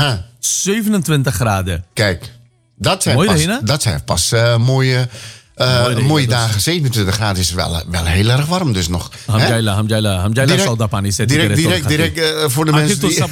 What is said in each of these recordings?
27 graden. Kijk, dat zijn pas mooie dagen. 27 graden is wel heel erg warm dus nog. Hamjaila zal dat pani se. Direct voor de mensen die...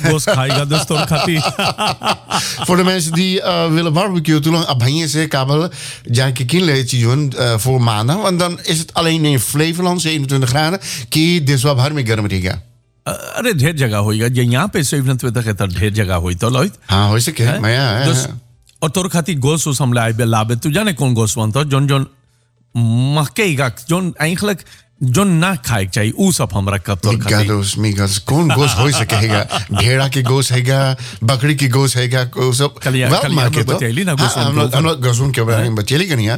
voor de mensen die willen barbecue, toen abhangje ze kabel janke kinleetje voor maandag, want dan is het alleen in Flevoland 27 graden. Ki deswab har में गर्म रहेगा. अरे ढेर जगह होएगा ये यहाँ पे 27 है तो ढेर जगह होई तो लॉइट हाँ हो सके मैं dus और तोर खाती गोस उस हम लाबे तू जाने कौन गोस वन तो जोन मक्केगा जोन eigenlijk जो ना खाए चाहिए वो सब हम रखा तोर खाती मिगास कौन गोस हो सकेगा भेड़ा की गोस हैगा बकरी की गोस हैगा सब wel मार्केट तो हम लोग गोसों के बारे में बचेली कनिया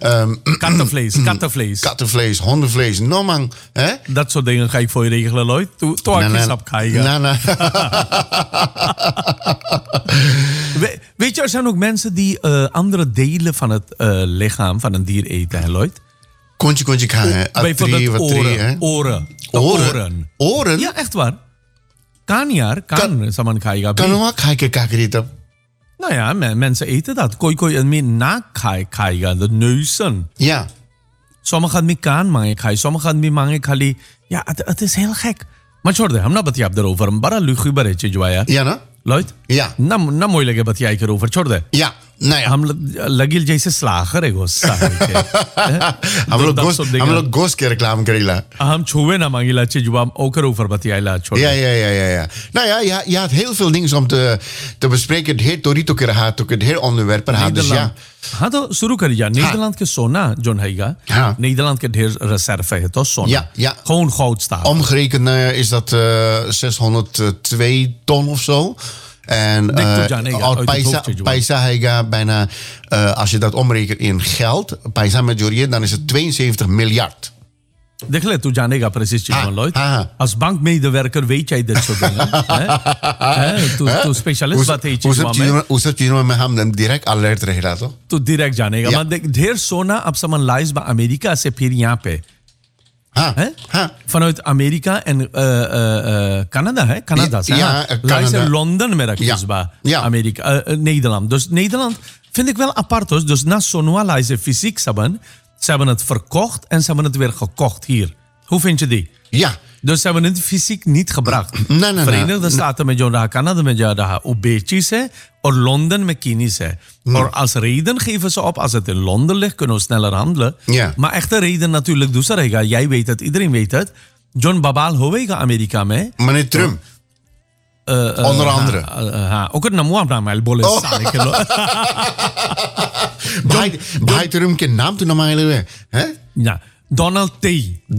kattenvlees hondenvlees no man hè dat soort dingen ga ik voor je regelen Lloyd तो आके सब खाएगा ना weet je er zijn ook mensen die andere delen van het lichaam van een dier eten Lloyd. Kontje gaan. Bijvoorbeeld oren. Ja, echt waar. Kan saman खाएगा. Kan we kijken kakriet. Nou ja, mensen eten dat. Kooi en meer na खाएगा, de neuzen. Ja. Sommigen met kaan mange खाए, sommigen met mange खाली. Ja, het is heel gek. Maar छोड़ हम ना बतिया erover. Een बड़ा luguber है जो है. Ja, ना? Lloyd? Ja. ना मोई लगे बतिया erover. छोड़ दे. Ja. Nou ja. हम लगिल जैसे slager है गोस्सा हम लोग गोश्त की reclame करेला हम छुए ना मांगीला चीज जो हम ook erover batiaila छोड़ ja nou ja je had heel veel dingen om te bespreken het heer Torito के रहा तो het heer onderwerpen had dus ja हाँ तो शुरू करिए Nederland के सोना जोन हैगा Nederland के ढेर reserve है तो सोना ja gewoon goud staat omgerekend is dat 602 ton of zo. En Paisa Heiga bijna, als je dat omrekent in geld, Paisa Majorje, dan is het 72 miljard. देख ले तू जानेगा precies चीज़ Lloyd. Als bankmedewerker weet jij dit soort dingen. तू specialist बात है चीज़ में. उसे चीज़ों में हम direct alert रहेगा तो. तू direct जानेगा. Man देख ढेर सोना अब सामान लाइज बा अमेरिका से फिर यहाँ पे. Vanuit Amerika en Canada, hè? Canada. Lijst in Londen met Amerika, Nederland. Dus Nederland vind ik wel apart. Hoor. Dus na Sonua lijst fysiek ze hebben het verkocht en ze hebben het weer gekocht hier. Hoe vind je die? Ja. Dus ze hebben het fysiek niet gebracht. Nee. Verenigde Staten met jou Canada met jou Obetjes en Londen met Kinis. Maar als reden geven ze op, als het in Londen ligt, kunnen we sneller handelen. Ja. Maar echte reden natuurlijk, dus jij weet het, iedereen weet het. John Babal hoewege Amerika mee. Meneer Trump. Onder andere. Ook het naam van mij bollen. Bij Trump के नाम तो नाम आए हैं Ja. Donald T.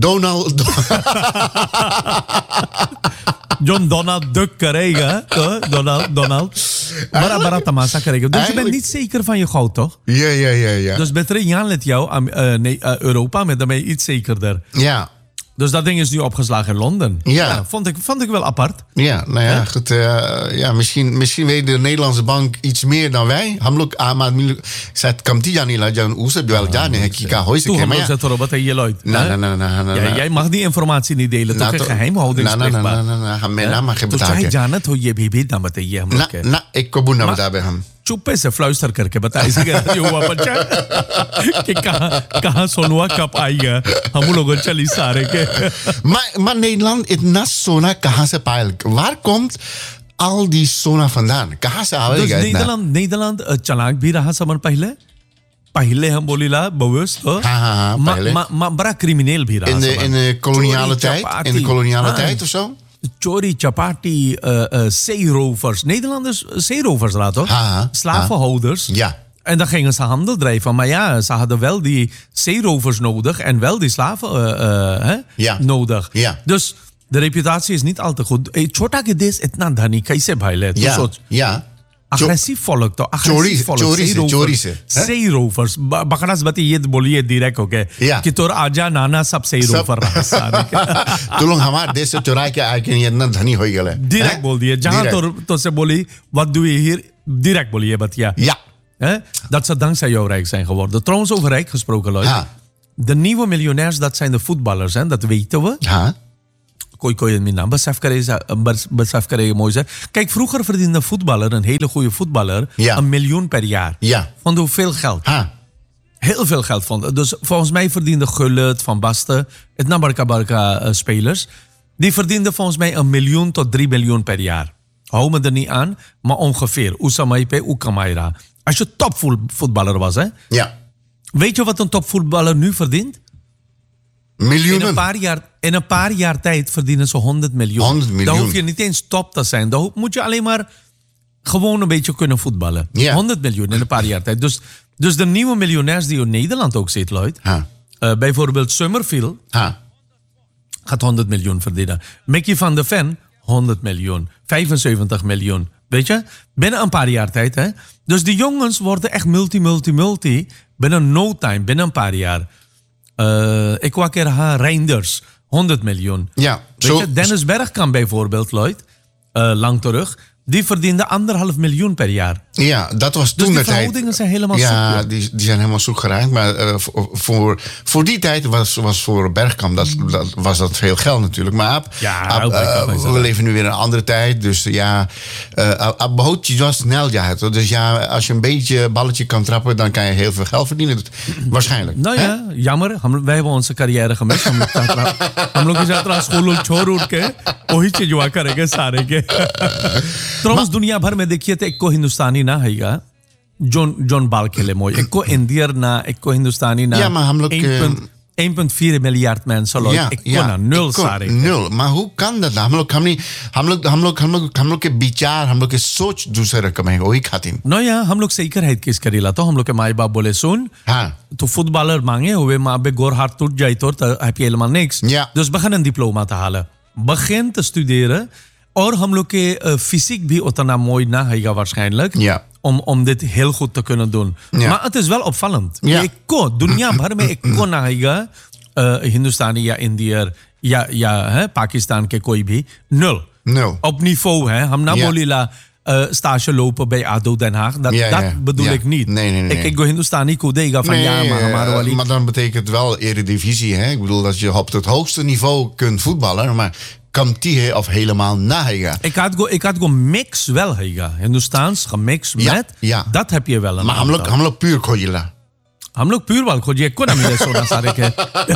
Donald Duck करेगा Donald बड़ा तमाशा करेगा dus je bent niet zeker van je goud toch ja dus beter Jan let jou Europa met daarmee iets zekerder ja dus dat ding is nu opgeslagen in Londen ja vond ik wel apart ja nou ja goed ja misschien weet de Nederlandse bank iets meer dan wij हम लोग आम शायद कमती जानी ला जन उसे wel जाने है कि क्या हो सके maar ja wat je Lloyd nee jij mag die informatie niet delen toch een geheimhoudingsplicht हमें ना mag तो चाहे जानत हो ये भी ना बताइए हम लोग के ना एक को बुना बताबे हम चुप्पे से फ्लुस्टर करके बताइए कि हुआ बच्चा कि कहाँ सोनुआ कब आएगा हम लोगों चली सारे के maar Nederland het nas sona कहाँ से पायल waar komt al die sona vandaan कहाँ से आवेगा इतना Nederland चालाक भी रहा समर पहले हम बोलीला bewust maar बड़ा crimineel भी रहा in de koloniale tijd of zo Chori, chapati, zeerovers. Nederlanders, zeerovers laat toch? Slavenhouders. Ja. En dan gingen ze handel drijven. Maar ja, ze hadden wel die zeerovers nodig en wel die slaven nodig. Ja. Dus de reputatie is niet al te goed. Chota ke des etna dhani kaise bhaile. Ja. Agressief volk toch? Agressief volk. Zeerovers. Bakras bati ये बोलिए direct okay कि तोर आजा नाना सब zeerover रहा सारे तो लोग हमारे देश से चुरा के आके इतना धनी हो गए direct बोल दिए जहाँ तो से बोली what do we hear direct बोलिए बतिया dat ze dankzij jou rijk zijn geworden. Trouwens over rijk gesproken Lloyd. De nieuwe miljonairs dat zijn de voetballers hè? Dat weten we. Kooi en Minam. Besef krijgen mooi zijn. Kijk, vroeger verdiende een voetballer, een hele goede voetballer, $1 miljoen per jaar. Ja. Vond hoeveel geld? Heel veel geld vond. Dus volgens mij verdiende Gullit, Van Basten, het Nabarka spelers. Die verdienden volgens mij $1 miljoen tot $3 miljoen per jaar. Hou me er niet aan, maar ongeveer. Usamaipe, Ukamaira. Als je topvoetballer was, hè? Ja. Weet je wat een topvoetballer nu verdient? Miljoenen. In een paar jaar tijd verdienen ze 100 miljoen. 100 miljoen. Dan hoef je niet eens top te zijn. Dan moet je alleen maar gewoon een beetje kunnen voetballen. Ja. 100 miljoen in een paar jaar tijd. Dus de nieuwe miljonairs die in Nederland ook zitten, Lloyd. Bijvoorbeeld Summerfield gaat 100 miljoen verdienen. Mickey van der Ven, 100 miljoen. 75 miljoen. Weet je? Binnen een paar jaar tijd. Hè? Dus die jongens worden echt multi. Binnen no time, binnen een paar jaar. Ik wou keer Reinders, 100 miljoen. Ja, weet je? Dennis Bergkamp bijvoorbeeld, Lloyd. Lang terug. Die verdiende 1,5 miljoen per jaar. Ja, dat was toen dus de tijd. De verhoudingen zijn helemaal zoek. Ja, die zijn helemaal zoek geraakt. Maar voor die tijd was voor Bergkamp was dat veel geld natuurlijk. Maar we leven nu weer in een andere tijd. Dus ja, Abhoutje was snel. Ja, dus ja, als je een beetje balletje kan trappen, dan kan je heel veel geld verdienen. Waarschijnlijk. Nou ja, jammer. Wij hebben onze carrière gemist. हम लोग यात्रा स्कूल छोड़ उठ के वही चीज हुआ करेंगे सारे के ट्रॉम्स दुनिया भर में देखिए तो एक को हिंदुस्तानी ना हैगा जोन बाल खेले मोय एक को इंडियर ना एक को हिंदुस्तानी ना 1,4 miljard mensen. Ik kon naar nul सारे. Nul. Maar hoe kan dat nou? हम लोग के विचार, हम लोग के सोच दूसरे रकम है वही खातिर. No ja, हम लोग zekerheid किस करेला तो हम लोग के माँ बाप बोले सुन. तो voetballer मांगे हुए माँ बे गोर hart toet jij tot heb je helemaal niks. Dus begin een diploma te halen. Begin te studeren. और हम लोग के fysiek भी उतना मोoi ना हैगा waarschijnlijk. Om dit heel goed te kunnen doen. Maar het is wel opvallend. Ik kon, दुनिया भर में एक को ना हैगा हिंदुस्तानी या इंडियर या पाकिस्तान के कोई भी nul. Op niveau hè. हम ना बोलीला stage lopen bij ADO Den Haag. Dat bedoel ik niet. Nee. Ik go Hindustani kudega van maar dan betekent wel eredivisie. Hè? Ik bedoel dat je op het hoogste niveau kunt voetballen. Maar Kamtie of helemaal na hega. Ik had go mix wel hega. Hindustaans gemixt met. Dat heb je wel. Maar हम लोग puur खोजिला. हम लोग प्योर वाल खोजिए को ना मिले सोना सारे के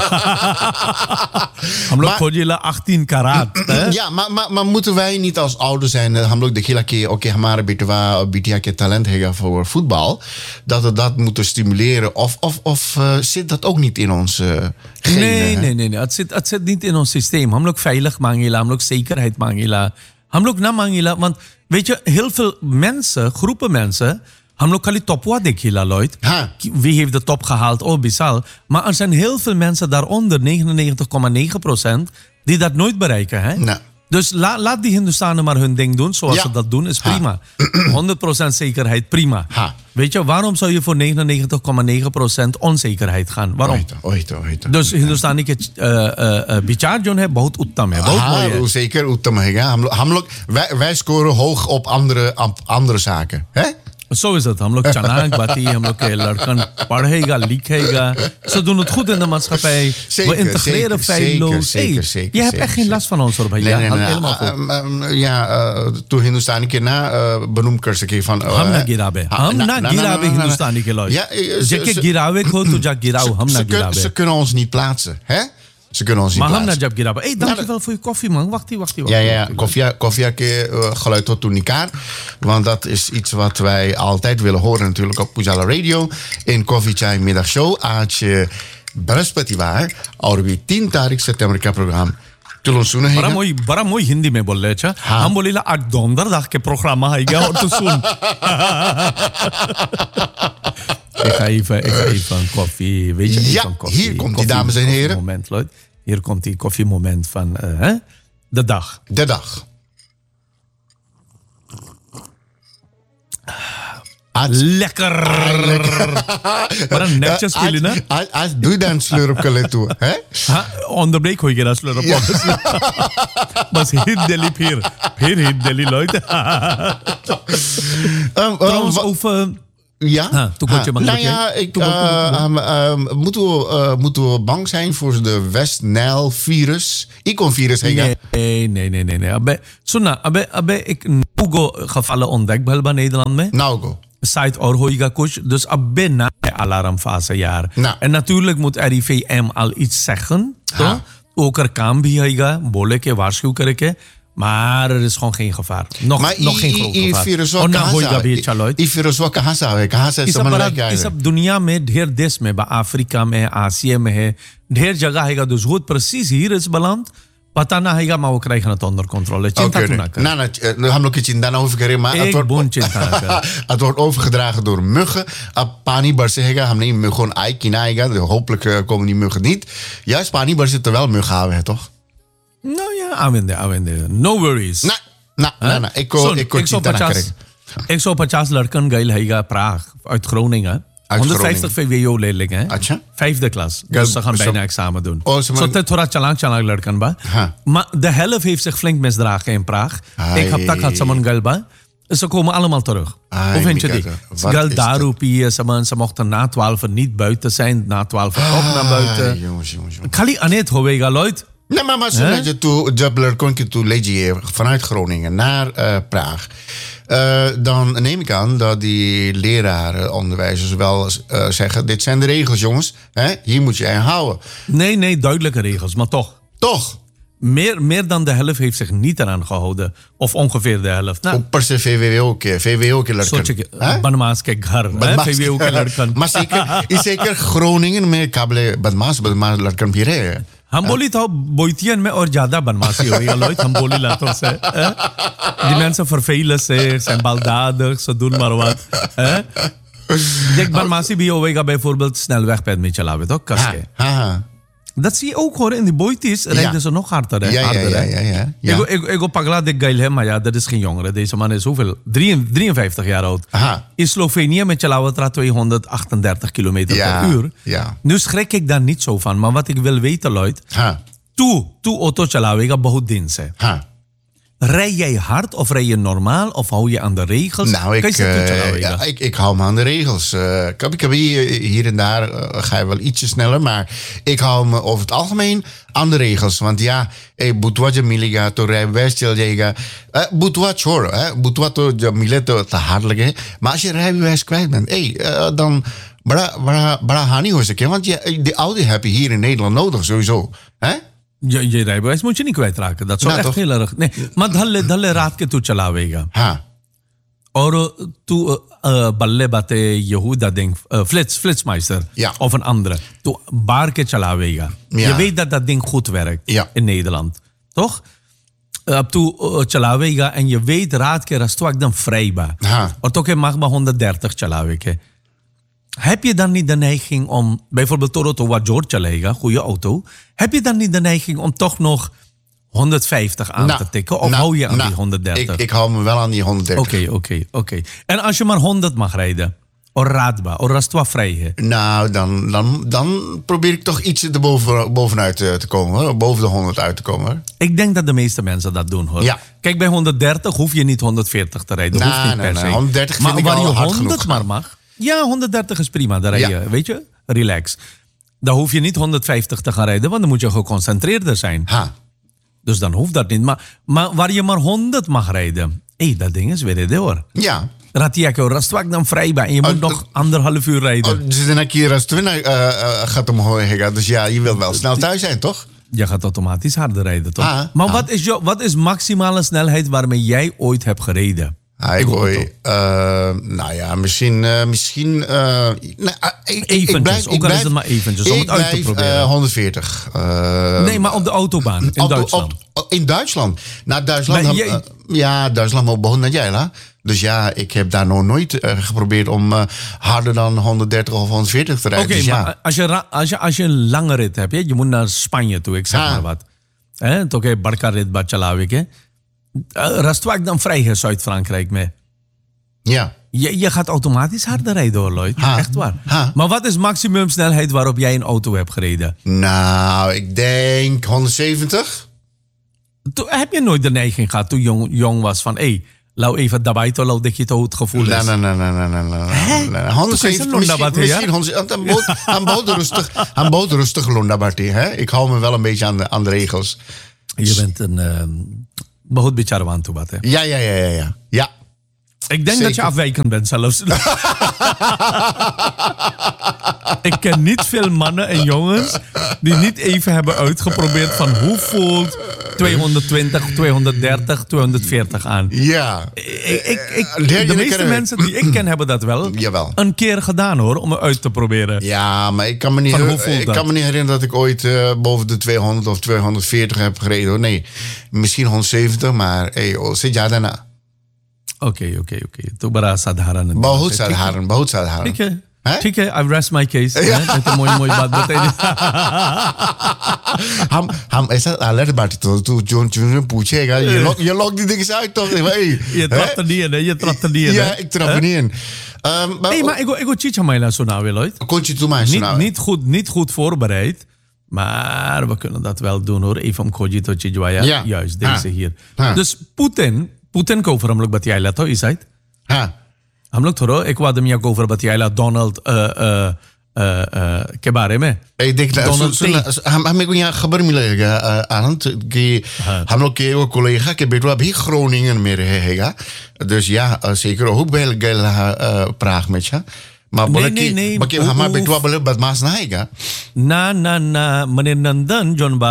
हम लोग खोजिला 18 karat. Ja, maar moeten wij niet als ouder zijn, हम लोग देखिला कि ओके हमारे बिटिया के talent हैगा voor voetbal, dat we dat moeten stimuleren of zit dat ook niet in ons genen? Nee. Het zit niet in ons systeem. हम लोग veilig mangila, हम लोग zekerheid mangila. हम लोग ना mangila, want weet je, heel veel mensen, groepen mensen हम लोग खाली टॉपवा देखिला Lloyd. Wie heeft de top gehaald? Oh, Bissal. Maar er zijn heel veel mensen daaronder, 99,9%, die dat nooit bereiken. Hè? Nee. Dus laat die Hindustanen maar hun ding doen zoals ze dat doen, is prima. 100% zekerheid, prima. Weet je, waarom zou je voor 99,9% onzekerheid gaan? Waarom? Dus Hindustani ke vichar jo hai bahut uttam hai, bahut mooi hai. Zeker uttam hai. Wij scoren hoog op andere zaken, hè? Zo is het. हम लोग चनाक बाती, हम लोग के लड़कन पढ़ेगा, लिखेगा. Ze doen het goed in de maatschappij. We integreren feilloos. Je hebt echt geen last van ons, hoor. Helemaal goed. Toen Hindustani ke na benoem कर सके van हम ना गिरावे. हम ना गिरावे Hindustani के लोग. जेके गिरावे को तो जा गिराओ, हम ना गिरावे. Ze kunnen ons niet plaatsen, hè? Ze kunnen ons niet plaatsen. Hey, dankjewel voor je koffie, man. Wacht. Ja. Koffie geluid tot Nikar. Want dat is iets wat wij altijd willen horen natuurlijk op Pujala Radio. In Coffee Chai middagshow. आज बृहस्पतिवार और भी 3 तारीख सितंबर का प्रोग्राम बड़ा मोई हिंदी में बोल रहे अच्छा हम बोलेला आज donderdag के प्रोग्राम आएगा और तो सुन Ik ga even een koffie. Weet je, hier komt die, dames en heren. Moment, Lloyd. Hier komt die koffiemoment van de dag. De dag. Lekker. Maar een netjes killen, hè? Doe je dan een slurp toe, hè? Onderbreek hoe je dat slurp. Maar hit Delhi, hit Delhi, Lloyd. Trouwens, over... Ja? Nou ja, moeten we bang zijn voor de West Nile-virus? Icon-virus, Nee. Abe ik Nugo gevallen ontdekt bij Nederland mee. Naugo. Site Orhoiga Kush, dus abe na alarmfase jaar. En natuurlijk moet RIVM al iets zeggen. Ook er kan bij boleke waarschuwen. Maar er is gewoon geen gevaar. Nog geen groot gevaar. Die virus wat kahasa is op dunia में ढेर देश में अफ्रीका में आसिया में है ढेर जगह है dus goed precies hier is beland पता ना है maar we krijgen het onder controle. Cinta tu na kar. We gaan nog iets in dan over maar het wordt overgedragen door muggen. Pani barse hega hamne muggen ai kina hopelijk komen die muggen niet. Juist pani barse terwijl muggen hebben toch? Nou ja, awende. No worries. Nee. Ik zou 50 लड़कन गए हैगा Praag uit Groningen. 150 VWO leerlingen. Vijfde klas. Dus ze gaan bijna examen doen. Zo te thora chalang लड़कन ba. Maar de helft heeft zich flink misdragen in Praag. Ik heb tak had samen galba. Ze komen allemaal terug. Hoe vind je die? Gal daru pie, ze mochten na 12 niet buiten zijn, na 12 ook naar buiten. Jongens. Kali anet hovega Lloyd. Nee, maar zo dat je toe leidje vanuit Groningen naar Praag. Dan neem ik aan dat die leraren, onderwijzers wel zeggen... dit zijn de regels, jongens. Hier moet je aan houden. Nee, duidelijke regels, maar toch. Toch? Meer dan de helft heeft zich niet eraan gehouden. Of ongeveer de helft. Nou, per se VWO ke lड़कन. Badmaas ke ghar. VWO ke lड़कन. Maar zeker Groningen में काबिल बदमाश लड़कन भी रहे. हम बोली तो बोइतियन में और ज्यादा बदमाशी हो रही है Lloyd. हम बोली laten we zeggen. Die mensen vervelen zich, zijn baldadig, ze doen maar wat. Dek bदमाशी भी होगा bijvoorbeeld snelwegpad met chalawe toch? Kaske. Dat zie je ook hoor. In die boities rijden ze nog harder. Ja. Ik pagla de geil maar ja, dat is geen jongere. Deze man is hoeveel? 53 jaar oud. In Slovenië met Chalawatra 238 kilometer per uur. Ja. Nu schrik ik daar niet zo van. Maar wat ik wil weten, Lloyd. Tu auto chalawega bahut din se. Rij jij hard of rij je normaal of hou je aan de regels? Nou, ik hou me aan de regels. Hier en daar ga je wel ietsje sneller, maar ik hou me over het algemeen aan de regels. Want ja, butuwa jamiliga to rijbewijs childjega. Butuwa chor, butuwa to jamile to hardelijk. Maar als je rijbewijs kwijt bent, dan bra hani ho sake. Want de Audi heb je hier in Nederland nodig sowieso. Je rijbewijs moet je niet kwijtraken. Dat zou echt heel erg... Nee, maar dhalle raat ke tu chalaवेगा. और तू बल्ले बाते Yehuda ding Flitsmeister of een andere. Tu baar ke chalaवेगा. Je weet dat dat ding goed werkt in Nederland. Toch? Tu chalaवेगा en je weet raad ke rastuak dan vrijba. Or toch mag maar 130 chalaवेके. Heb je dan niet de neiging om, bijvoorbeeld Toronto wat George chalega, goede auto, heb je dan niet de neiging om toch nog 150 aan te tikken? Of hou je aan die 130? Ik hou me wel aan die 130. Oké. En als je maar 100 mag rijden, of raadbaar, of rastwa vrij. Nou, dan probeer ik toch iets bovenuit te komen, hoor. Boven de 100 uit te komen. Hoor. Ik denk dat de meeste mensen dat doen, hoor. Ja. Kijk, bij 130 hoef je niet 140 te rijden. Hoeft niet per se. 130 maar vind ik al hard genoeg. Maar waar je 100 maar mag... Ja, 130 is prima. Daar rij je, weet je, relax. Dan hoef je niet 150 te gaan rijden, want dan moet je geconcentreerder zijn. Dus dan hoeft dat niet. Maar waar je maar 100 mag rijden, dat ding is weer de hoor. Ja. Ratiako, rastwak dan vrij bij en je moet nog 1,5 uur rijden. Dus dan keer rastwak gaat omhoog. Dus ja, je wilt wel snel thuis zijn, toch? Je gaat automatisch harder rijden, toch? Maar wat is maximale snelheid waarmee jij ooit hebt gereden? Nou ja, misschien eventjes, ook al is het maar eventjes, om het uit te proberen. 140. Nee, maar op de autobaan, in Duitsland. In Duitsland? Nou, Duitsland... Duitsland moet begonnen met jij, Dus ja, ik heb daar nog nooit geprobeerd om harder dan 130 of 140 te rijden. Oké, maar als je een lange rit hebt, je moet naar Spanje toe, ik zeg maar wat. Toch, Barca-rit, Bacalawik, rastwak dan vrij in Zuid-Frankrijk mee. Ja. Je gaat automatisch harder rijden hoor, Lloyd. Echt waar. Maar wat is maximumsnelheid waarop jij een auto hebt gereden? Nou, ik denk 170. Heb je nooit de neiging gehad toen jong was van... Lau even daarbij to lau dekje to het gevoel is. Nee. 170 misschien. Aan boot rustig Londabati. Ik hou me wel een beetje aan de regels. Je bent een behoud beetje aan toe, hè? Ja. Ik denk dat je afwijkend bent zelfs. Ik ken niet veel mannen en jongens die niet even hebben uitgeprobeerd van hoe voelt 220, 230, 240 aan. Ja. De meeste mensen die ik ken hebben dat wel een keer gedaan hoor, om het uit te proberen. Ja, maar ik kan me niet herinneren dat ik ooit boven de 200 of 240 heb gereden. Hoor. Nee, misschien 170, maar zit jij daarna? Oké. तो बड़ा साधारण है. बहुत साधारण. ठीक है, I've rest my case. तो मोई बात बताइए. हम ऐसा अलर्ट बाटी तो तू जो पूछेगा ये लोग die dingen uit toch भाई. Je trapt er niet in. Ja, ik trap er niet in. Nee, maar ik wil chicha mij laten nou wel uit. Niet goed voorbereid. Maar we kunnen dat wel doen hoor. Even om Cogito Chijwaya. Juist, deze hier. Dus Putin को ऊपर हम लोग बतियाला तो इस साइड हाँ हम लोग थोड़ा एक वाद में को ऊपर बतियाला डोनाल्ड के बारे में देख हमें को यहाँ खबर मिलेगा आनंद कि हम लोग के वो कोलेगा के बेटवा भी Groningen में रहेगा dus ja zeker ook wel gel Praag met je maar बोले कि हमारा बेटवा बोले बदमाश ना आएगा ना मने नंदन जोनबा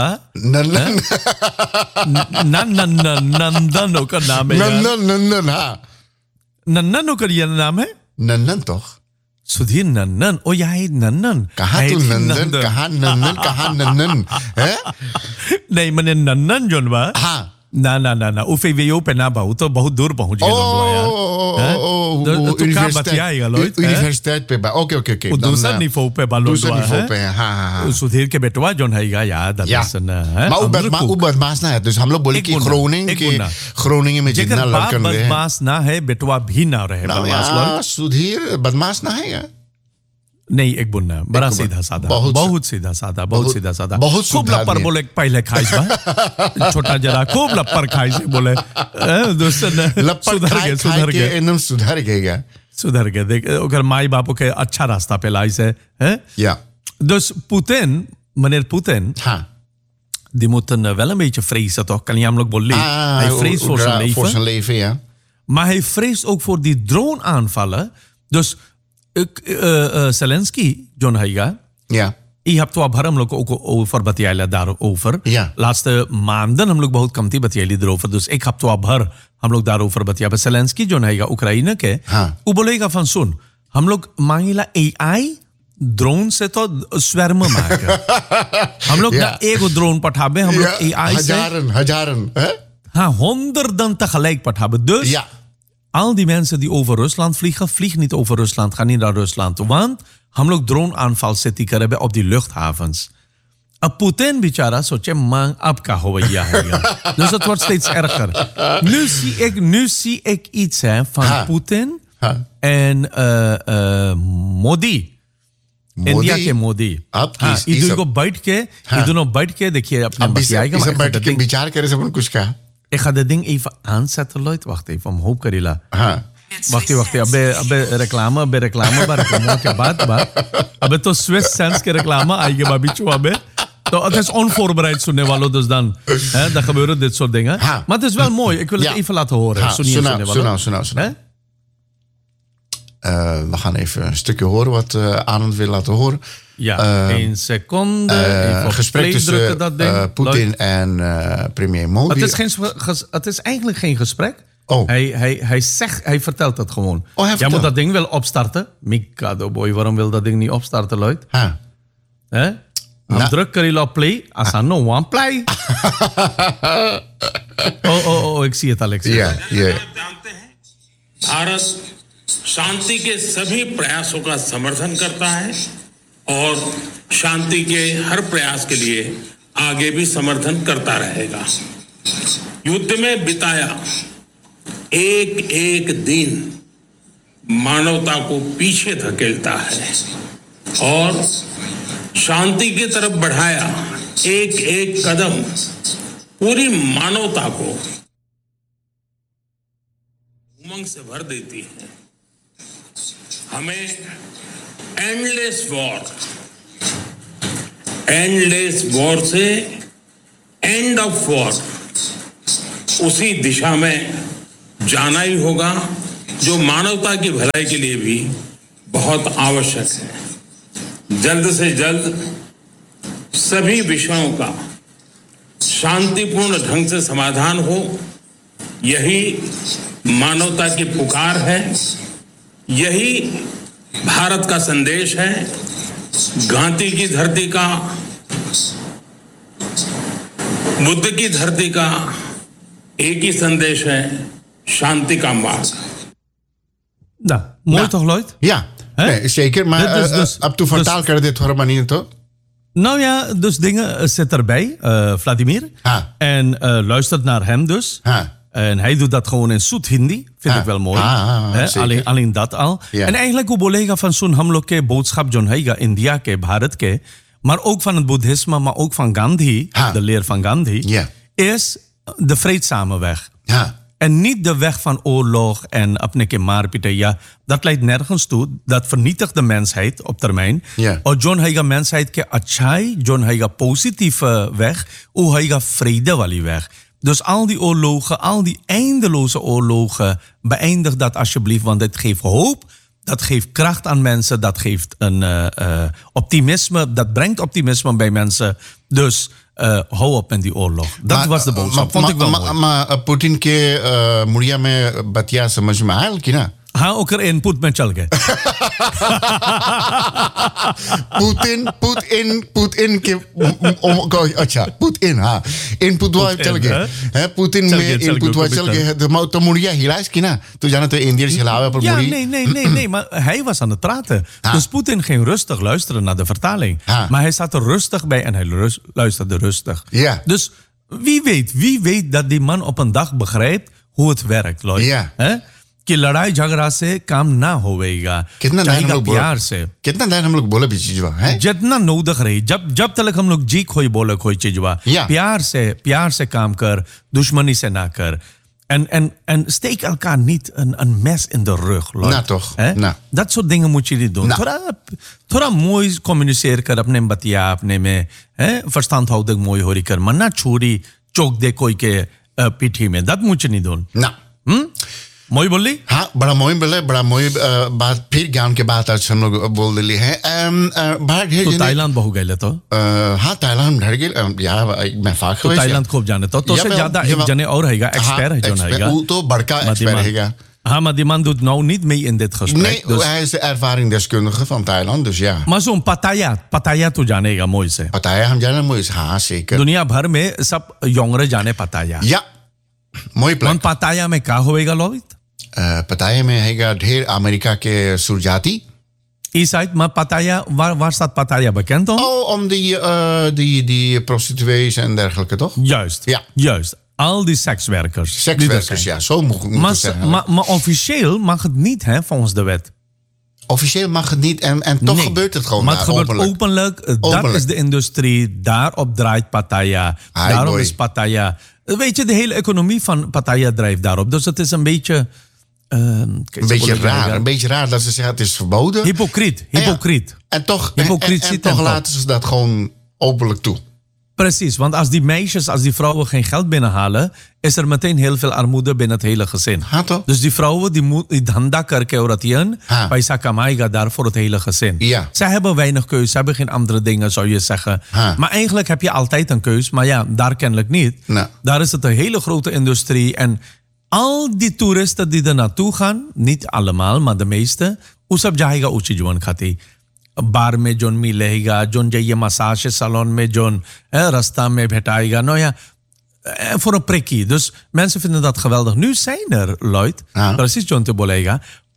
नंदन का नाम है नंदन हाँ नंदन का ये नाम है नंदन तो सुधीर नंदन ओ यार नंदन कहाँ तू कहाँ नंदन है नहीं मने नंदन जोनबा हाँ ना UVWO पे ना बहु तो बहुत दूर पहुंच गए universiteit पे ओके दूसरा निफो पे हाँ सुधीर के बेटवा जोन है यार maar बदमाश ना है तो हम लोग बोले कि Groningen में जितना लड़कन रहे बदमाश ना है बेटवा भी ना रहे सुधीर बदमाश ना है यार नहीं एक बुन्ना बड़ा सीधा साधा बहुत सीधा साधा खूब लप्पर बोले पहले खाइस बा छोटा जरा खूब लप्पर खाइस बोले सुधर गए देख अगर माई बापू के अच्छा रास्ता पे लाइस है ja dus meneer Poetin die moet wel een beetje vrezen toch kan je hem ook bollen hij vreest voor zijn leven ja maar hij vreest ook voor die drone aanvallen dus Zelensky John Haiga ja je hebt wel हम लोग को over बतियाला daarover laatste maanden हम लोग बहुत कमती बतियाली daarover dus ik heb तो भर हम लोग daarover बतिया Zelensky John Haiga Oekraïne के वो बोलेगा van सुन हम लोग मांगेला AI ड्रोन से तो स्वर्म maken हम लोग ना एक ड्रोन पठाबे हम लोग AI से हजारन हाँ honderden tegelijk पठाबे dus al die mensen die over Rusland vliegen, vliegen niet over Rusland, gaan niet naar Rusland. Want हम लोग drone aanval zitten krijgen op die luchthavens. Poetin, bichara, soche man, ab ka hoya है. Dus het wordt steeds erger. Nu zie ik iets van Poetin en Modi. India के मोदी इधर को बैठ के देखिए अपने बतियाएगा विचार करे सब कुछ का Ik ga dit ding even aanzetten, Lloyd. Wacht even, omhoog Karila. Wacht. Abbe reclame, maar reclame के बाद. Abbe तो Swiss Sense के reclame आएगी बाबीचू abbe. तो het is onvoorbereid सुनने वालों dus dan. Dan gebeuren dit soort dingen. Maar het is wel mooi. Ik wil het even laten horen. Sunau. We gaan even een stukje horen wat Anand wil laten horen. Ja, 1 seconde. Gesprek tussen Poetin en premier Modi. Het is eigenlijk geen gesprek. Oh. Hij vertelt het gewoon. Jij moet dat ding wel opstarten. Mikado boy, waarom wil dat ding niet opstarten, Lloyd? Druk Karila op play. Asa no one play. Ik zie het, Alex. Ja. Bharat शांति के सभी प्रयासों का समर्थन करता है और शांति के हर प्रयास के लिए आगे भी समर्थन करता रहेगा। युद्ध में बिताया एक दिन मानवता को पीछे धकेलता है और शांति की तरफ बढ़ाया एक कदम पूरी मानवता को उमंग से भर देती हैं। हमें एंडलेस वॉर से एंड ऑफ वॉर उसी दिशा में जाना ही होगा जो मानवता की भलाई के लिए भी बहुत आवश्यक है। जल्द से जल्द सभी विषयों का शांतिपूर्ण ढंग से समाधान हो, यही मानवता की पुकार है, यही भारत का संदेश है। गांधी की धरती का, बुद्ध की धरती का एक ही संदेश है, शांति का मार्ग। Nou, mooi toch, Lloyd? Ja, nee, zeker. Maar ab toe vertaal kan je dit horen, maar niet toch? Nou ja, dus dingen zit erbij, Vladimir. En luistert naar hem dus. En hij doet dat gewoon in zoet Hindi. Vind ik wel mooi. Alleen dat al. Ja. En eigenlijk hoe bolega van zo'n hamloog ke boodschap John Haiga, India ke, Bharat ke, maar ook van het boeddhisme, maar ook van Gandhi, de leer van Gandhi, is de vreedzame weg. En niet de weg van oorlog en apne ke maarpieten. Ja, dat leidt nergens toe. Dat vernietigt de mensheid op termijn. Och John Haiga mensheid ke achai, John Haiga positieve weg, o Haiga vrede wali weg. Dus al die oorlogen, al die eindeloze oorlogen, beëindig dat alsjeblieft, want het geeft hoop. Dat geeft kracht aan mensen, dat geeft een optimisme, dat brengt optimisme bij mensen. Dus hou op met die oorlog. Dat was de boodschap. Vond ik wel mooi. Maar Poetin ke मुड़िया में बतिया समझ में आया कि ना? हाँ ओकर इनपुट में चल गए। पुतिन के अच्छा पुतिन हाँ इनपुट हुआ चल गए हैं पुतिन में इनपुट हुआ चल गए तो मुड़िया हिलास की ना तो जाना तो Indiërs हिलावे पर मुड़ी nee maar hij was aan het praten dus Poetin ging rustig luisteren naar de vertaling maar hij zat er rustig bij en hij luisterde rustig dus wie weet dat die man op een dag begrijpt hoe het werkt Lloyd कि लड़ाई झगड़ा से काम ना होवेगा प्यार से कितना टाइम हम लोग बोले भी चीजवा है जितना नौदख रही जब तक हम लोग जी खोई बोले खोई चीजवा प्यार से काम कर दुश्मनी से ना कर en steek elkaar niet een mes in de rug nou toch dat soort dingen moet je niet doen थोड़ा mooi communiceren कर अपने बतिया अपने में verstandhouding mooi हो रही कर maar ना छोड़ी चौक दे कोई के पीठी में dat moet je niet doen मोई बोली हाँ बड़ा मोई बोले बड़ा मोई बात फिर ज्ञान के बात आज हम लोग बोल दिली है तो ताइलांड बहु गए तो हाँ ताइलांड ढड़ गए यार मैं फाक तो ताइलांड खूब जाने तो से ज्यादा एक जने और हैगा एक्सपर्ट है जो हैगा वो तो बड़का एक्सपर्ट हैगा हाँ maar die man doet nou niet mee in dit gesprek nee dus hij is de ervaringsdeskundige van Thailand dus ja maar zo'n Pattaya तो जानेगा मोई से Pattaya हम जाने मोई से हाँ zeker दुनिया भर में सब योंगरे जाने Pattaya ja मोई प्लान Pattaya में क्या होएगा लोवित Pattaya में हैगा ढेर अमेरिका के सुरजाती Eastside, maar Pattaya, waar staat Pattaya bekend om? Oh, om die prostituees en dergelijke, toch? Juist, ja. Juist. Al die sekswerkers. Sekswerkers, ja, zo moet ik zeggen. Maar officieel mag het niet, hè, volgens de wet. Officieel mag het niet en toch gebeurt het gewoon. Maar het gebeurt openlijk. Dat is de industrie. Daarop draait Pattaya. Daarom is Pattaya. Weet je, de hele economie van Pattaya drijft daarop. Dus het is een beetje... een beetje raar dat ze zeggen het is verboden. Hypocriet. En toch laten ze dat gewoon openlijk toe. Precies, want als die vrouwen geen geld binnenhalen, is er meteen heel veel armoede binnen het hele gezin. Dus die vrouwen die dhanda karke auratiyan, paisa kamaaiga daar voor het hele gezin. Ja. Zij hebben weinig keus, ze hebben geen andere dingen, zou je zeggen. Maar eigenlijk heb je altijd een keus, maar ja, daar kennelijk niet. Nou. Daar is het een hele grote industrie en al die toeristen die er naartoe gaan, niet allemaal, maar de meeste, usab jayega uchi juan khati. बार में जोन मिलेगा जोन जाइए massage salon में जोन रास्ता में भेटाएगा nou ja voor een prikkie dus mensen vinden dat geweldig nu zijn er Lloyd precies John te bolega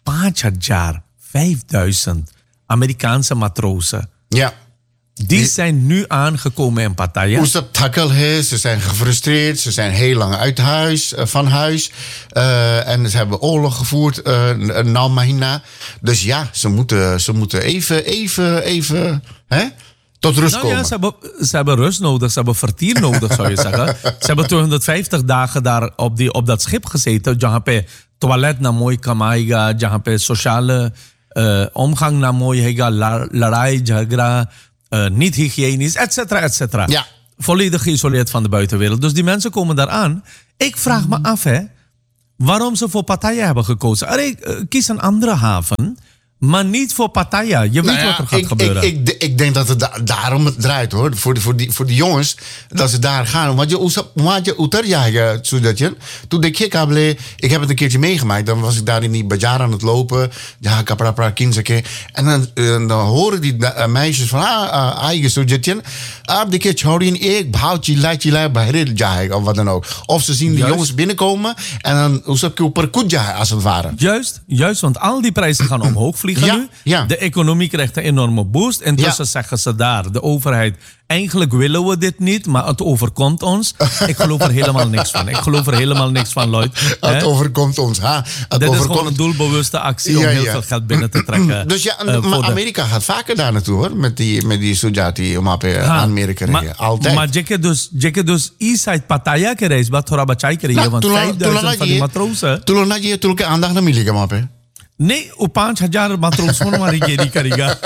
5000 Amerikaanse matrozen die zijn nu aangekomen in Pattaya. Hoe dat takkel is, ze zijn gefrustreerd, ze zijn heel lang van huis. En ze hebben oorlog gevoerd, Mahina. Dus ja, ze moeten even tot rust komen. Ja, ze hebben rust nodig, ze hebben vertier nodig, zou je zeggen. Ze hebben 250 dagen daar op dat schip gezeten, जहाँ पे toilet na mooi kamaएगा, जहाँ पे sociale omgang na mooi हैगा, लड़ाई झगड़ा niet hygiënisch, et cetera. Ja. Volledig geïsoleerd van de buitenwereld. Dus die mensen komen daar aan. Ik vraag me af, waarom ze voor Pattaya hebben gekozen. Kies een andere haven, maar niet voor Pattaya. Je weet wat er gaat gebeuren. Ik denk dat het daarom het draait, hoor. Voor die jongens, dat ze daar gaan. Want je uterjagen, zodatje. Toen de kikkable, ik heb het een keertje meegemaakt. Dan was ik daar in die bazaar aan het lopen. Ja, kapra kinzake. En dan horen die meisjes van, eigen zodatje. Die keertje hoor je ik behoud je lijt bij of wat dan ook. Of ze zien die jongens binnenkomen en dan hoe ze per kudja als het ware. Juist, want al die prijzen gaan omhoog vliegen nu. Ja. De economie krijgt een enorme boost. Intussen zeggen ze daar, de overheid, eigenlijk willen we dit niet, maar het overkomt ons. Ik geloof er helemaal niks van, Lloyd. Het overkomt ons. Dit is gewoon een doelbewuste actie om heel veel geld binnen te trekken. Dus maar Amerika gaat vaker daar naartoe, hoor. Met die Sujati om aan Amerika. Altijd. Maar je dus Eastside Pattaya gereisd, wat thora bachai krijgen, want 5000 van die matrozen. Toen je aandacht naar Milika, mappe. Nee, op 5000 matrozen maar regering krijgen.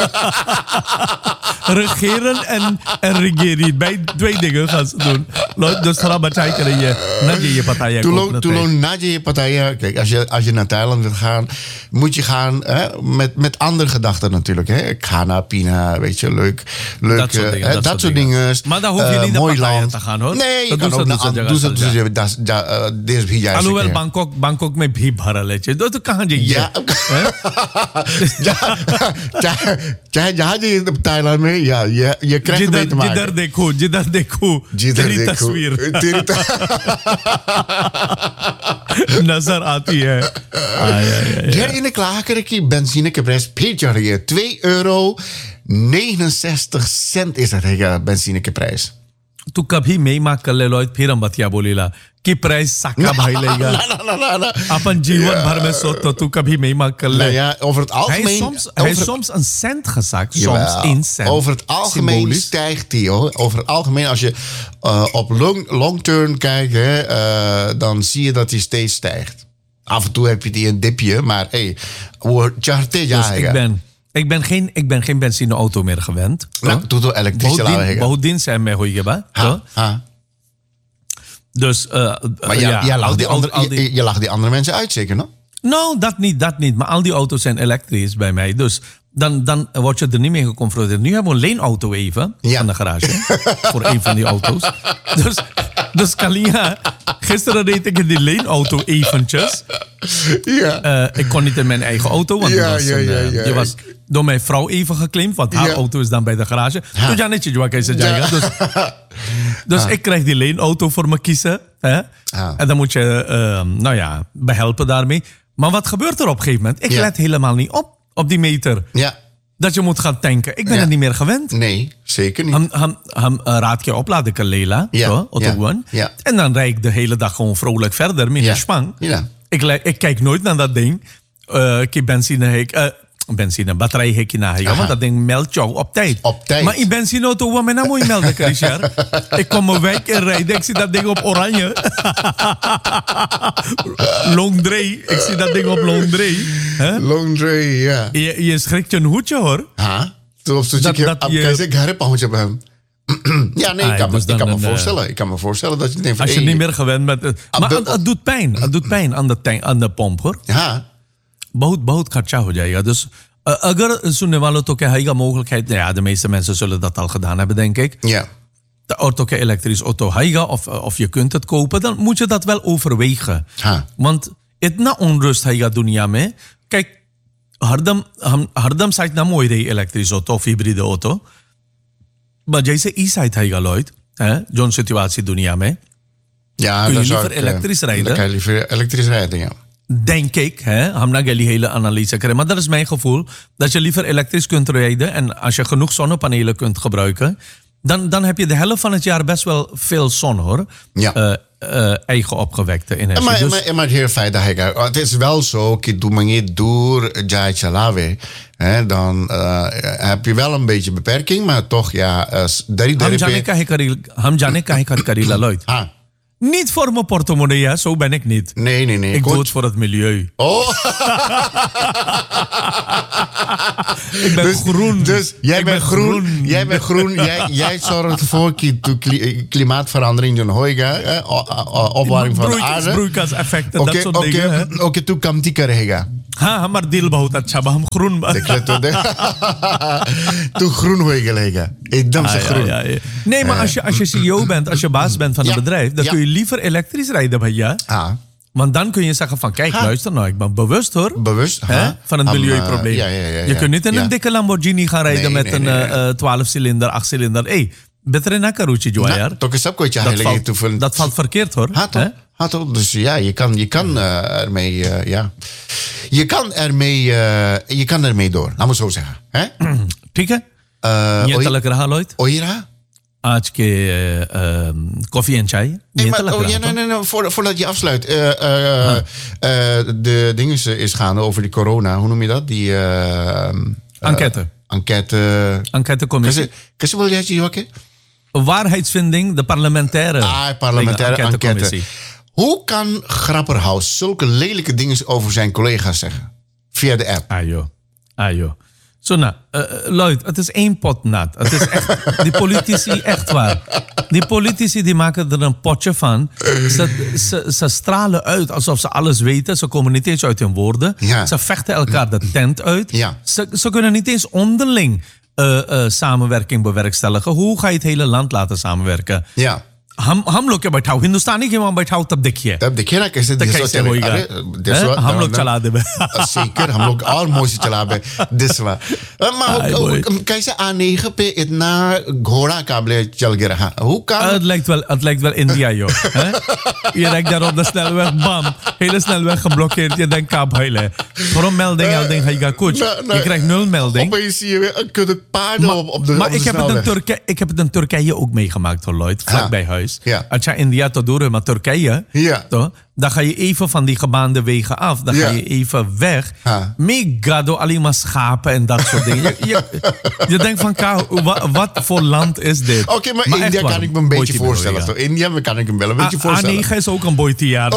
Regeren en regeren. Bij 2 dingen gaan ze doen. Dus thora bachai krijgen. Nadje Pattaya. Toen Nadje Pattaya. Kijk, als je naar Thailand wil gaan, moet je gaan met andere gedachten natuurlijk. Hè. Khana, Pina, weet je, leuk. Dat soort dingen. Maar daar hoef je niet naar Pattaya te gaan, hoor. Nee, je kan ook naar alhoewel Bangkok met bhi bhara leche. Dat kan je. Ja. जहाँ जी Thailand में ये क्रैक में जिधर देखो तेरी तस्वीर नजर आती है. ढेर इन्हें klagen करें कि benzine के prijs फिर चढ़ गई है. €2.69 is dat है benzine के prijs. तू कभी मेहमान कर ले Lloyd, फिर हम बतिया बोलीला कि प्राइस साका भाई लेगा. अपन जीवन भर में सोच तो तू कभी मेहमान कर ले. Ja, over het algemeen. Hij is soms een cent gezakt, soms 1 cent. Over het algemeen symbolisch stijgt die, hoor. Over het algemeen, als je op long term kijkt, dan zie je dat die steeds stijgt. Af en toe heb je die een dipje, maar Ik ben geen benzineauto meer gewend. Doe het elektrisch laten. Bovendien zijn mij goeie ba. Dus maar je lacht die andere mensen uit, zeker, no? Nou, dat niet. Maar al die auto's zijn elektrisch bij mij. Dus dan word je er niet mee geconfronteerd. Nu hebben we een leenauto even van de garage. Voor een van die auto's. Dus Kalia, gisteren reed ik in die leenauto eventjes. Ja. Ik kon niet in mijn eigen auto, want die was door mijn vrouw even geklimd. Want haar auto is dan bij de garage. Dus ja, netjes, wat kan je zeggen. Dus ik krijg die leenauto voor me kiezen. Hè? En dan moet je behelpen daarmee. Maar wat gebeurt er op een gegeven moment? Ik let helemaal niet op die meter. Ja. Dat je moet gaan tanken. Ik ben er niet meer gewend. Nee, zeker niet. Raad je op, laat ik een Lela. Ja. En dan rijd ik de hele dag gewoon vrolijk verder met een spang. Ja. Ik kijk nooit naar dat ding. Batterijhekje na. Want dat ding meldt jou op tijd. Maar in benzineauto, wat mij nou moet melden, Richard? Ik kom mijn wijk in rijden. Ik zie dat ding op oranje. Longdray. Ik zie dat ding op Longdray. Longdray, ja. Je schrikt je een hoedje, hoor. Ik heb een hem. Ja, nee, ik kan me voorstellen dat je denkt van... Als je niet meer gewend bent... Maar het doet pijn. Het doet pijn aan de pomp, hoor. Ja. बहुत खर्चा हो जाएगा. Dus अगर सुनने वालों तो क्या है mogelijkheid? Ja, de meeste mensen zullen dat al gedaan hebben, denk ik. Ja. De auto के elektrisch auto है of je kunt het kopen, dan moet je dat wel overwegen. Want इतना onrust है दुनिया में. Kijk, हरदम साइड ना मोई रही electric auto of hybride auto. Maar जैसे e-side है Lloyd, जोन situatie दुनिया में. Ja, kun je liever elektrisch rijden? Dan kan je liever elektrisch rijden, ja. Denk ik, Hamna die hele analyse krijgen. Maar dat is mijn gevoel. Dat je liever elektrisch kunt rijden. En als je genoeg zonnepanelen kunt gebruiken. Dan heb je de helft van het jaar best wel veel zon, hoor. Ja. Eigen opgewekte energie. Maar het hele feit dat het is wel zo. Doe maar niet door Jai Chalawe. Dan heb je wel een beetje beperking. Maar toch, ja. Ham jane kahe karila Lloyd. Niet voor mijn portemonnee, hè? Zo ben ik niet. Nee. Ik doe het voor het milieu. Oh. Ik ben groen. Dus jij bent groen. Jij bent groen. Jij zorgt voor klimaatverandering. Opwarming van de aarde. Broeikaseffecten, dat soort dingen. Oké, toen kan die krijgen. Maar deel bahut acha ba hum groen ba. Toen groen hoor je gelegen. एकदम से groen. Nee, maar als je CEO bent, als je baas bent van een bedrijf, dan kun je liever elektrisch rijden, भैया. Want dan kun je zeggen van, kijk, luister nou, ik ben bewust hoor. Bewust. Van het milieuprobleem. Je kunt niet in een dikke Lamborghini gaan rijden met een 12-cilinder, 8-cilinder. Beter in een karootje, Joajar. Dat valt verkeerd hoor. Dus ja, je kan ermee, je kan ermee door, laat me zo zeggen. ठीक है? ये तलक रहा Lloyd? Oira? आज के koffie en chai. Nee, voordat je afsluit. De dingen is gaande over die corona. Hoe noem je dat? Die enquêtecommissie. Kun je wel zeggen? Waarheidsvinding, de parlementaire enquêtecommissie. Hoe kan Grapperhaus zulke lelijke dingen over zijn collega's zeggen? Via de app. Ajo. Zo nou, Lloyd, het is één pot nat. Het is echt, die politici, echt waar. Die politici die maken er een potje van. Ze stralen uit alsof ze alles weten. Ze komen niet eens uit hun woorden. Ja. Ze vechten elkaar de tent uit. Ja. Ze kunnen niet eens onderling samenwerking bewerkstelligen. Hoe ga je het hele land laten samenwerken? Ja. हम लोग क्या बैठाओ हिंदुस्तानी के वहां बैठाओ तब देखिए ना कैसे हम लोग चला दे zeker हम लोग और मोशी चला बे दिसवा maar कैसे A9 पे इतना घोड़ा काबले चल गया रहा hoe kan het lijkt wel India joh je rijdt daar op de snelweg bam hele snelweg geblokkeerd je denkt kaaphuilen voor een melding ga je gaan coach je krijgt 0 melding opeens zie je weer een kudde paarden op de maar ik heb het in Turkije ook meegemaakt hoor Lloyd vlakbij huis. Als je India tot door, maar Turkije, dan ga je even van die gebaande wegen af. Dan ga je even weg. Mega door alleen maar schapen en dat soort dingen. Je denkt van, wat voor land is dit? Oké, maar India kan ik me een beetje voorstellen. Toch? India kan ik me wel een beetje voorstellen. A9 is ook een boytiaar.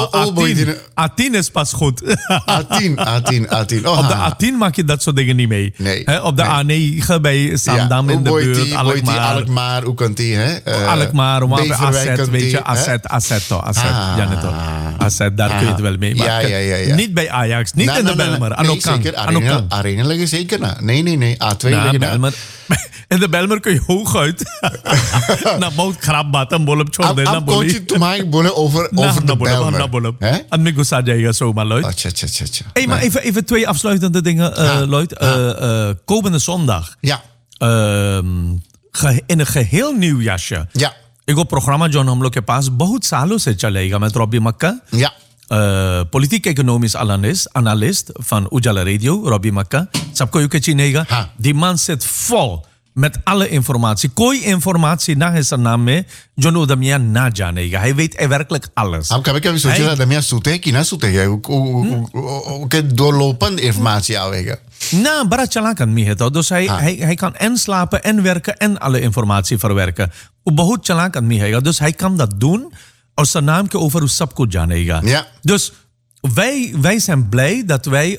A10 is pas goed. A10. Op de A10 maak je dat soort dingen niet mee. Nee. Op de A9 bij Sandam in de buurt. Alkmaar, hoe kan die? Alkmaar, Asset, weet je, Asset. Asset, daar kun je het wel mee maken. Ja. Niet bij Ajax, niet in de Belmer. Nee, zeker. Arena liggen zeker na. Nee. A2 liggen na. In de Belmer kun je hooguit naar boot krabbat en bolop chorde. Am coach तुम्हारे बोले over de Belmer. En me gusta jayega zomaar, Lloyd. Hey, maar even 2 afsluitende dingen, Lloyd. Komende zondag. Ja. In een geheel nieuw jasje. Ja. एगो प्रोग्राम जो हम लोग के पास बहुत सालों से चलेगा met Robbie Makka. Ja. Politiek-economisch analist van Ujala Radio, Robbie Makka. Sabko je चिनेगा. Die man zit vol met alle informatie. कोई informatie na is naam में जो नो दमिया ना जानेगा. Hij weet werkelijk alles. हम कभी सोचे ना दमिया सूते कि ना सूते के doorlopende informatie आवेगा. Nou, bara chalakan mi है तो hij kan en slapen en werken en alle informatie verwerken. बहुत चलाक आदमी है dus hij kan dat doen और zijn naam के over उस सब कुछ जानेगा. Ja. Dus wij zijn blij dat wij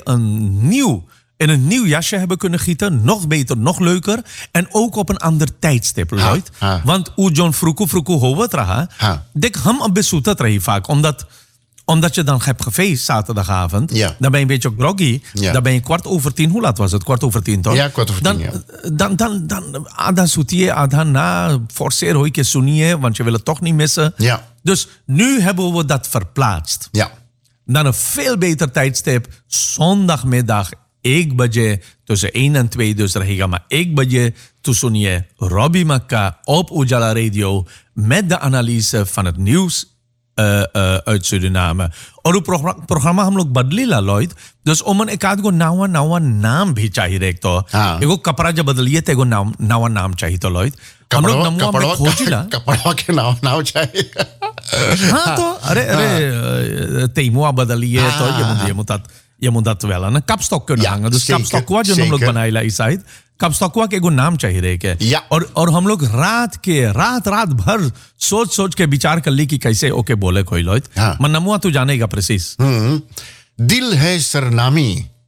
in een nieuw jasje hebben kunnen gieten. Nog beter, nog leuker. En ook op een ander tijdstip, Lloyd. Want hoe John Fruku hoort raha. Dik ham een besoetat rahi vaak. Omdat je dan hebt gefeest zaterdagavond. Ja. Dan ben je een beetje groggy. Ja. Dan ben je 10:15. Hoe laat was het? 10:15 toch? Ja, 10:15. Dan ada soetier, ada na. Forceer hoor je soenier. Want je wil het toch niet missen. Ja. Dus nu hebben we dat verplaatst. Ja. Dan een veel beter tijdstip. Zondagmiddag 1 bajé. Tussen 1 en 2 dus रहेगा. Maar 1 bajé tussen je Robbie Makka op Ujala Radio. Met de analyse van het nieuws. Uit Suriname. और वो प्रोग्राम हम लोग बदलीला Lloyd dus om een एक आध को नवा नाम भी चाहिए एक तो एगो कपड़ा जब बदलिए तो एगो नवा नाम चाहिए तो लॉयड हम लोग नमवा में खोजिला कपड़ा के नाम चाहिए हाँ तो अरे तेमुआ बदलिए तो ये मुतात je moet dat wel aan een kapstok kunnen hangen. Dus kapstok wat je namelijk बनाइला इस साइड kapstok wa के एगो नाम चाहिए रे के और हम लोग रात भर सोच के विचार कर ली कि कैसे ओके बोले कोई लोग मन नमुआ तू जानेगा प्रेसिस दिल है सरनामी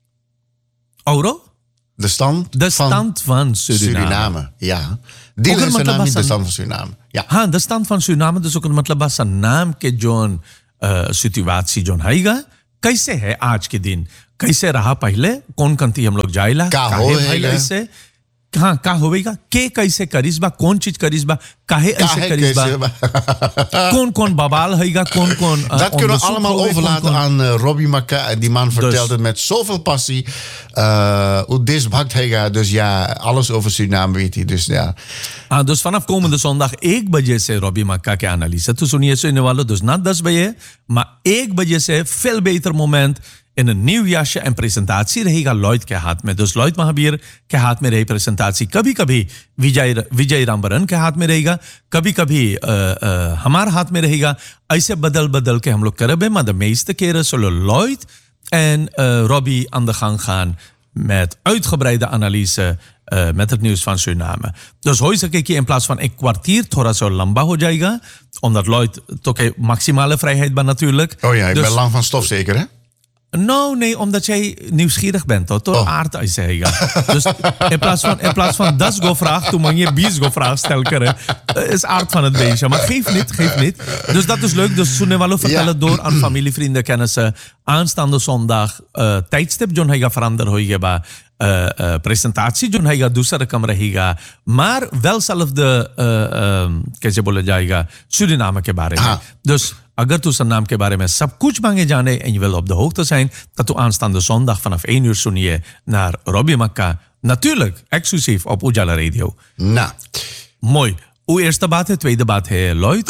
और de stand van Suriname. Ja. Dil है Sarnami de stand van Suriname. Ja. हाँ de stand van Suriname dus ook मतलब बस नाम के जोन सिचुएशन जोन हैगा कैसे है आज के दिन कैसे रहा पहले कौन कंती हम लोग जाइला काहे हाँ का होवेगा के कैसे करिस बा कौन चीज करिस बा काहे ऐसे करिस बा कौन बबाल हैगा कौन dat kunnen we allemaal overlaten aan Robbie Macka. Die man vertelt het met zoveel passie. Hoe desbakt हैगा dus ja alles over Suriname weet hij dus ja. Dus vanaf komende zondag 1 बजे से Robbie Macka के एनालिसिस तो सुनिए सुनने वालों dus ना 10 बजे maar 1 बजे से veel beter moment in een nieuw jasje en presentatie रहेगा लॉयड के हाथ में dus लॉयड महावीर के हाथ में रही presentatie कभी-कभी विजय रामबरन के हाथ में रहेगा कभी-कभी हमारे हाथ में रहेगा ऐसे बदल के हम लोग करबे maar de meeste keren zullen Lloyd en Robbie aan de gang gaan met uitgebreide analyse met het nieuws van Suriname. Dus हो सके कि in plaats van een kwartier थोड़ा सा लंबा हो जाएगा omdat Lloyd toch maximale vrijheid ben natuurlijk. Oh ja, ik ben lang van stof zeker hè? Nou, nee, omdat jij nieuwsgierig bent, toch? Aard uit zeggen. Dus in plaats van dat go vraag, toen mag je bies go vraag stellen. Is aard van het beestje. Maar geef niet. Dus dat is leuk. Dus Sunewalo vertellen door aan familie, vrienden, kennissen. Aanstaande zondag tijdstip, John Heiga verander hoiga presentatie, John Heiga दूसरा कम रहेगा. Maar wel zelfde, कैसे बोला जाएगा, Suriname के बारे में. Dus अगर तू सरनाम के बारे में सब कुछ मांगे जाने en je wil op de hoogte zijn, dat u aanstaande zondag vanaf 1 uur सुनिए naar Robbie Macka. Natuurlijk, exclusief op Ujala Radio. Nou. Mooi. Uw eerste बात है, tweede बात है, Lloyd.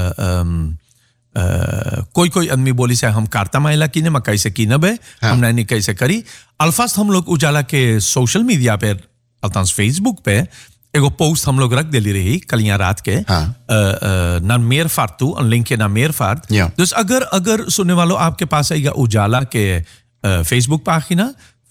कोई आदमी बोली से हम कारता माइला कीने मैं कैसे कीने बे हमने नहीं कैसे करी अल्फास्ट हम लोग उजाला के सोशल मीडिया पे अल्तांस फेसबुक पे एगो पोस्ट हम लोग रख देली रही कलियां रात के ना मेरफार्ट टू लिंक है ना मेरफार्ट dus अगर सुनने वालों आपके पास आएगा उजाला के फेसबुक पागिना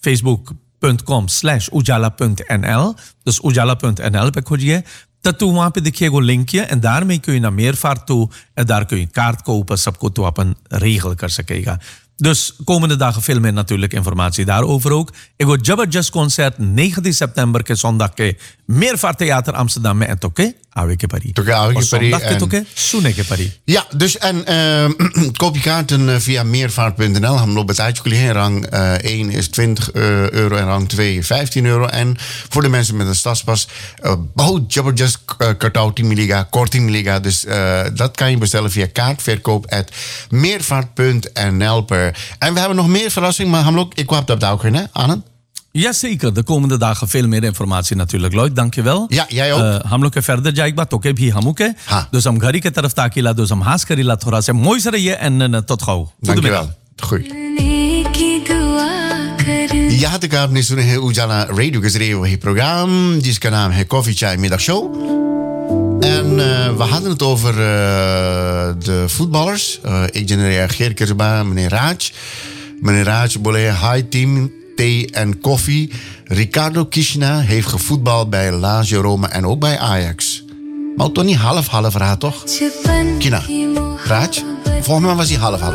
facebook.com/ujala.nl dus ujala.nl पे खोजिए तो वहां पे देखिए वो लिंक है en daarmee kun je naar Meervaart toe en daar kun je kaart kopen सबको तो अपन regel कर सकेगा. Dus komende dagen veel meer natuurlijk informatie daarover ook. Ik wil Jabberjust concert 19 september के zondag के Meervaart Theater Amsterdam में en toke आवे के परी. Toke आवे के परी. Zondag के toke सुने के परी. Ja, dus en koop je kaarten via meervaart.nl. हम लोग बता चुके हैं rang 1 is €20 en rang 2 €15. En voor de mensen met een stadspas बहुत Jabberjust कटौती मिलेगा, korting मिलेगा. Dus dat kan je bestellen via kaartverkoop@meervaart.nl En we hebben nog meer verrassing, maar Hamlok, ik kwam dat ook in, Anand? Jazeker, de komende dagen veel meer informatie natuurlijk, Lloyd. Dankjewel. Ja, jij ook. हम लोग के फर्दर जाएगा तो के भी हमू के dus हम घरी के तरफ ताकीला dus हम हास करीला थोड़ा से मोई से रहिए en tot gauw. Dankjewel. Goed. यहाँ तक आपने सुने हैं उजाला रेडियो के जरिए वही प्रोग्राम जिसका नाम है कॉफी चाय middagshow. En we hadden het over de voetballers. Ik reageer erbij, meneer Raj. Meneer Raj, boleh, hi team, thee en koffie. Ricardo Kishna heeft gevoetbald bij Lazio Roma en ook bij Ajax. Maar toch niet half raad, toch? Kina, Raj, volgens mij was hij half.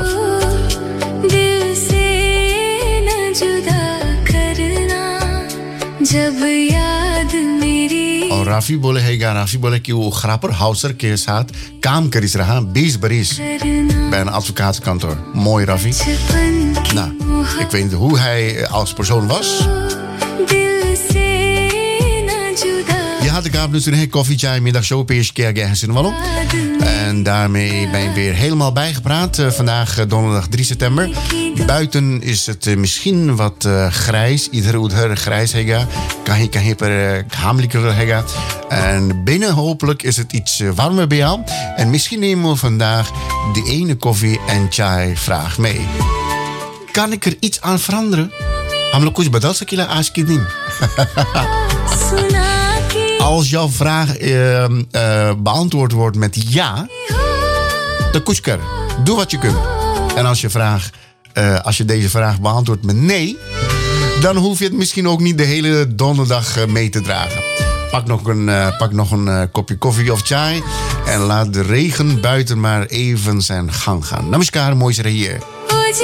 और राफी बोले कि वो ग्रापर हाउसर के साथ काम करिस रहा 20 बरिस bij een advocatenkantoor. Mooi, Rafi. Nou, ik weet niet hoe hij als persoon was. Je had ik dus een koffie, chai, middagshow, eerste keer gegeven in En daarmee ben je weer helemaal bijgepraat. Vandaag donderdag 3 september. Buiten is het misschien wat grijs. Ieder grijs hega. Kan je per hamelijker hega. En binnen hopelijk is het iets warmer bij jou. En misschien nemen we vandaag die ene koffie en chai vraag mee. Kan ik er iets aan veranderen? Hamelijk kuch badal sakila aashki din. Als jouw vraag beantwoord wordt met ja, dan kuchker. Doe wat je kunt. En als je vraag als je deze vraag beantwoordt met nee, dan hoef je het misschien ook niet de hele donderdag mee te dragen. Pak nog een kopje koffie of chai en laat de regen buiten maar even zijn gang gaan. Namaskar, mooi hier.